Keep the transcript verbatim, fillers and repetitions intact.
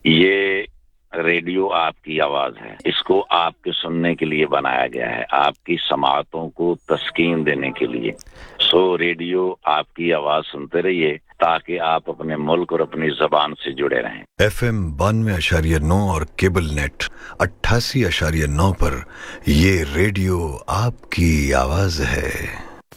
ये रेडियो आपकी आवाज है, इसको आपके सुनने के लिए बनाया गया है, आपकी समातों को तस्कीन देने के लिए। सो रेडियो आपकी आवाज सुनते रहिए ताकि आप अपने मुल्क और अपनी जबान से जुड़े रहें। एफएम बानवे अशारिया नौ और केबल नेट अट्ठासी अशारिया नौ पर ये रेडियो आपकी आवाज है।